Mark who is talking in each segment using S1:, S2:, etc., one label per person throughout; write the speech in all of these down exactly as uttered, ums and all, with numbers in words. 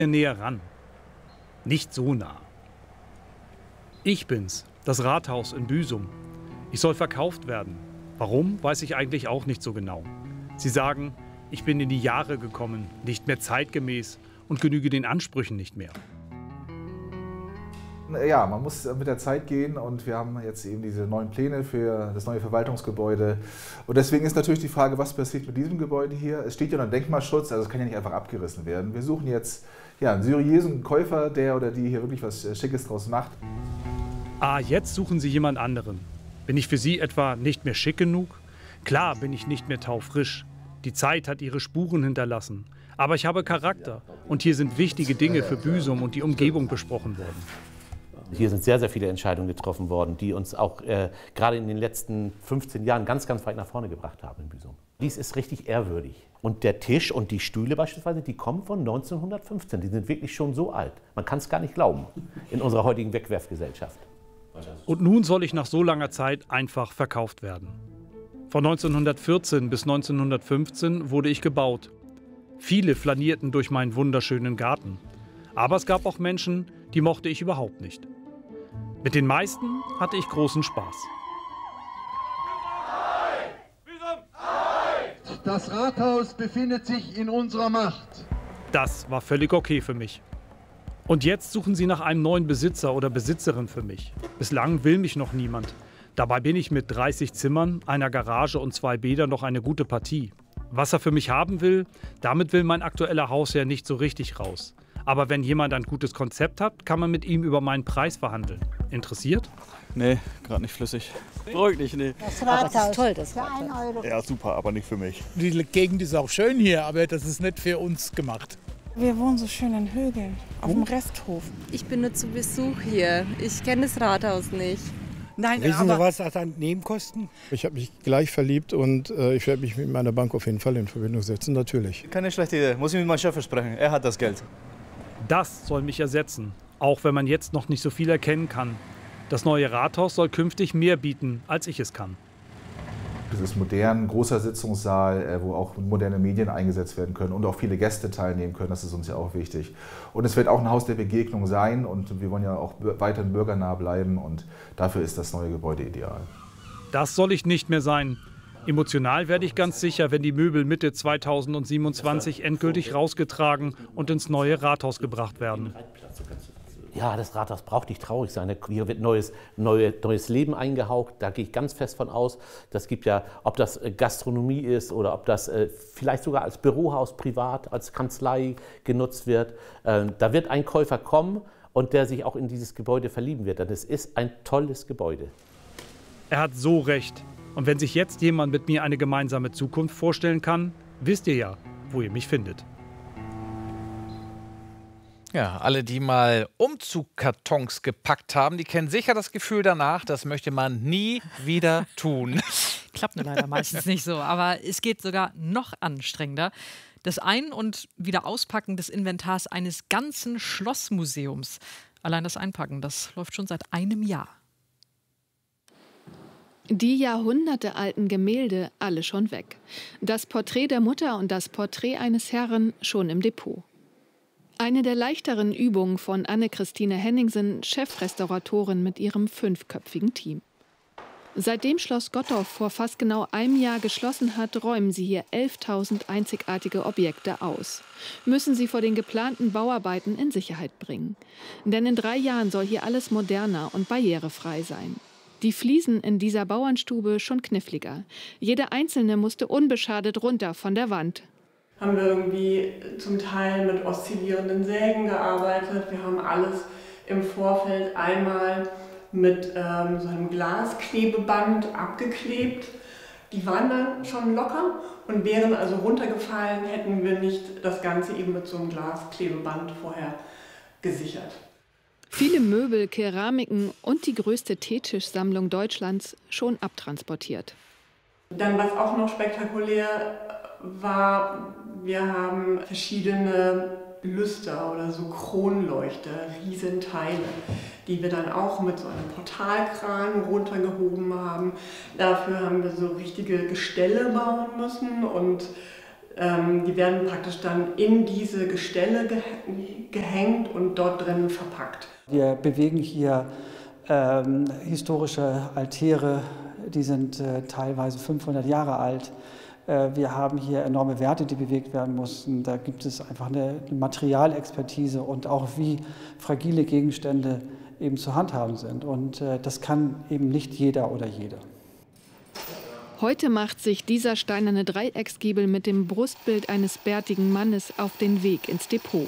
S1: näher ran. Nicht so nah. Ich bin's, das Rathaus in Büsum. Ich soll verkauft werden. Warum, weiß ich eigentlich auch nicht so genau. Sie sagen, ich bin in die Jahre gekommen, nicht mehr zeitgemäß und genüge den Ansprüchen nicht mehr.
S2: Ja, man muss mit der Zeit gehen und wir haben jetzt eben diese neuen Pläne für das neue Verwaltungsgebäude. Und deswegen ist natürlich die Frage, was passiert mit diesem Gebäude hier? Es steht ja unter Denkmalschutz, also es kann ja nicht einfach abgerissen werden. Wir suchen jetzt ja, einen seriösen Käufer, der oder die hier wirklich was Schickes draus macht.
S1: Ah, jetzt suchen Sie jemand anderen. Bin ich für Sie etwa nicht mehr schick genug? Klar bin ich nicht mehr taufrisch. Die Zeit hat ihre Spuren hinterlassen. Aber ich habe Charakter und hier sind wichtige Dinge für Büsum und die Umgebung besprochen worden.
S3: Hier sind sehr, sehr viele Entscheidungen getroffen worden, die uns auch äh, gerade in den letzten fünfzehn Jahren ganz, ganz weit nach vorne gebracht haben in Büsum. Dies ist richtig ehrwürdig. Und der Tisch und die Stühle beispielsweise, die kommen von neunzehnhundertfünfzehn. Die sind wirklich schon so alt. Man kann es gar nicht glauben in unserer heutigen Wegwerfgesellschaft.
S1: Und nun soll ich nach so langer Zeit einfach verkauft werden. Von neunzehnhundertvierzehn bis neunzehnhundertfünfzehn wurde ich gebaut. Viele flanierten durch meinen wunderschönen Garten. Aber es gab auch Menschen, die mochte ich überhaupt nicht. Mit den meisten hatte ich großen Spaß.
S4: Das Rathaus befindet sich in unserer Macht.
S1: Das war völlig okay für mich. Und jetzt suchen sie nach einem neuen Besitzer oder Besitzerin für mich. Bislang will mich noch niemand. Dabei bin ich mit dreißig Zimmern, einer Garage und zwei Bädern noch eine gute Partie. Was er für mich haben will, damit will mein aktueller Hausherr nicht so richtig raus. Aber wenn jemand ein gutes Konzept hat, kann man mit ihm über meinen Preis verhandeln. Interessiert?
S5: Nee, gerade nicht flüssig. Beruhigt nicht, nee.
S6: Das Rathaus. Das ist toll, das Rathaus.
S5: Ja, super, aber nicht für mich.
S7: Die Gegend ist auch schön hier, aber das ist nicht für uns gemacht.
S8: Wir wohnen so schön in Högeln, auf dem Resthof.
S9: Ich bin nur zu Besuch hier. Ich kenne das Rathaus nicht.
S7: Nein,
S10: Wissen Sie, was das an Nebenkosten? Ich habe mich gleich verliebt und äh, ich werde mich mit meiner Bank auf jeden Fall in Verbindung setzen, natürlich.
S5: Keine schlechte Idee. Muss ich mit meinem Chef besprechen. Er hat das Geld.
S1: Das soll mich ersetzen, auch wenn man jetzt noch nicht so viel erkennen kann. Das neue Rathaus soll künftig mehr bieten, als ich es kann.
S2: Es ist modern, großer Sitzungssaal, wo auch moderne Medien eingesetzt werden können und auch viele Gäste teilnehmen können. Das ist uns ja auch wichtig. Und es wird auch ein Haus der Begegnung sein und wir wollen ja auch weiterhin bürgernah bleiben und dafür ist das neue Gebäude ideal.
S1: Das soll ich nicht mehr sein. Emotional werde ich ganz sicher, wenn die Möbel Mitte zweitausendsiebenundzwanzig endgültig rausgetragen und ins neue Rathaus gebracht werden.
S3: Ja, das Rathaus braucht nicht traurig sein. Hier wird neues, neue, neues Leben eingehaucht. Da gehe ich ganz fest von aus. Das gibt ja, ob das Gastronomie ist oder ob das äh, vielleicht sogar als Bürohaus privat, als Kanzlei genutzt wird. Äh, da wird ein Käufer kommen und der sich auch in dieses Gebäude verlieben wird. Denn es ist ein tolles Gebäude.
S1: Er hat so recht. Und wenn sich jetzt jemand mit mir eine gemeinsame Zukunft vorstellen kann, wisst ihr ja, wo ihr mich findet.
S11: Ja, alle, die mal Umzugkartons gepackt haben, die kennen sicher das Gefühl danach, das möchte man nie wieder tun.
S12: Klappt nur leider meistens nicht so, aber es geht sogar noch anstrengender. Das Ein- und Wiederauspacken des Inventars eines ganzen Schlossmuseums. Allein das Einpacken, das läuft schon seit einem Jahr.
S13: Die jahrhundertealten Gemälde alle schon weg. Das Porträt der Mutter und das Porträt eines Herren schon im Depot. Eine der leichteren Übungen von Anne-Christine Henningsen, Chefrestauratorin mit ihrem fünfköpfigen Team. Seitdem Schloss Gottorf vor fast genau einem Jahr geschlossen hat, räumen sie hier elftausend einzigartige Objekte aus. Müssen sie vor den geplanten Bauarbeiten in Sicherheit bringen. Denn in drei Jahren soll hier alles moderner und barrierefrei sein. Die Fliesen in dieser Bauernstube schon kniffliger. Jede einzelne musste unbeschadet runter von der Wand.
S14: Haben wir irgendwie zum Teil mit oszillierenden Sägen gearbeitet. Wir haben alles im Vorfeld einmal mit ähm, so einem Glasklebeband abgeklebt. Die waren dann schon locker und wären also runtergefallen, hätten wir nicht das Ganze eben mit so einem Glasklebeband vorher gesichert.
S13: Viele Möbel, Keramiken und die größte Teetischsammlung Deutschlands schon abtransportiert.
S14: Dann, was auch noch spektakulär war, wir haben verschiedene Lüster oder so Kronleuchter, Riesenteile, die wir dann auch mit so einem Portalkran runtergehoben haben. Dafür haben wir so richtige Gestelle bauen müssen und Ähm, die werden praktisch dann in diese Gestelle ge gehängt und dort drin verpackt.
S15: Wir bewegen hier ähm, historische Altäre, die sind äh, teilweise fünfhundert Jahre alt. Äh, wir haben hier enorme Werte, die bewegt werden mussten. Da gibt es einfach eine, eine Materialexpertise und auch wie fragile Gegenstände eben zu handhaben sind. Und äh, das kann eben nicht jeder oder jede.
S13: Heute macht sich dieser steinerne Dreiecksgiebel mit dem Brustbild eines bärtigen Mannes auf den Weg ins Depot.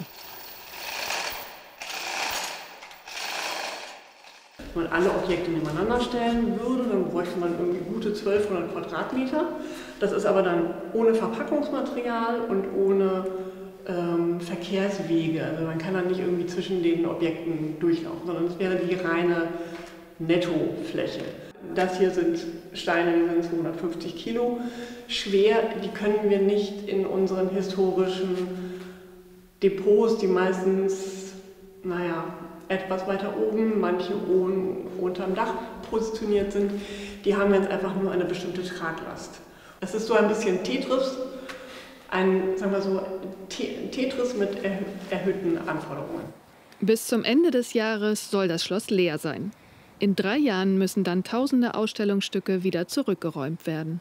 S14: Wenn man alle Objekte nebeneinander stellen würde, dann bräuchte man irgendwie gute zwölfhundert Quadratmeter. Das ist aber dann ohne Verpackungsmaterial und ohne ähm, Verkehrswege. Also man kann dann nicht irgendwie zwischen den Objekten durchlaufen, sondern es wäre die reine Nettofläche. Das hier sind Steine, die sind zweihundertfünfzig Kilo schwer. Die können wir nicht in unseren historischen Depots, die meistens, naja, etwas weiter oben, manche oben unterm Dach positioniert sind, die haben jetzt einfach nur eine bestimmte Traglast. Es ist so ein bisschen Tetris, ein, sagen wir so, Tetris mit erhöhten Anforderungen.
S13: Bis zum Ende des Jahres soll das Schloss leer sein. In drei Jahren müssen dann tausende Ausstellungsstücke wieder zurückgeräumt werden.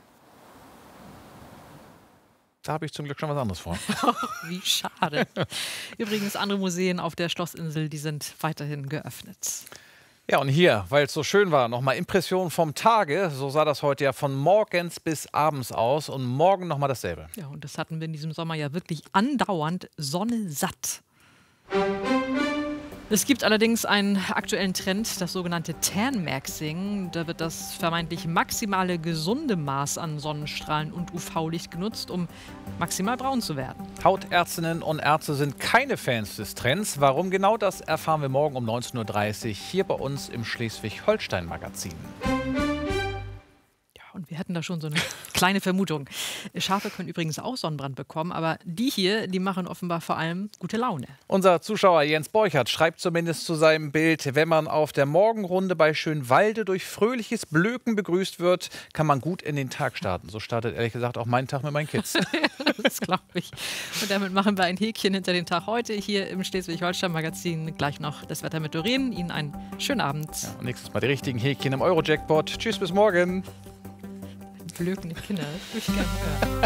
S11: Da habe ich zum Glück schon was anderes vor.
S12: Wie schade. Übrigens, andere Museen auf der Schlossinsel, die sind weiterhin geöffnet.
S11: Ja, und hier, weil es so schön war, nochmal Impressionen vom Tage. So sah das heute ja von morgens bis abends aus und morgen nochmal dasselbe.
S12: Ja, und das hatten wir in diesem Sommer ja wirklich andauernd Sonne satt. Es gibt allerdings einen aktuellen Trend, das sogenannte Tan-Maxing. Da wird das vermeintlich maximale gesunde Maß an Sonnenstrahlen und U V-Licht genutzt, um maximal braun zu werden.
S11: Hautärztinnen und Ärzte sind keine Fans des Trends. Warum genau, das erfahren wir morgen um neunzehn Uhr dreißig hier bei uns im Schleswig-Holstein-Magazin.
S12: Und wir hatten da schon so eine kleine Vermutung. Schafe können übrigens auch Sonnenbrand bekommen, aber die hier, die machen offenbar vor allem gute Laune.
S11: Unser Zuschauer Jens Borchert schreibt zumindest zu seinem Bild: Wenn man auf der Morgenrunde bei Schönwalde durch fröhliches Blöken begrüßt wird, kann man gut in den Tag starten. So startet ehrlich gesagt auch mein Tag mit meinen Kids.
S12: Das glaube ich. Und damit machen wir ein Häkchen hinter den Tag heute hier im Schleswig-Holstein-Magazin. Gleich noch das Wetter mit Doreen. Ihnen einen schönen Abend.
S11: Ja, und nächstes Mal die richtigen Häkchen im Euro-Jackpot. Tschüss, bis morgen.
S12: Blökende Kinder, das würde ich gerne hören.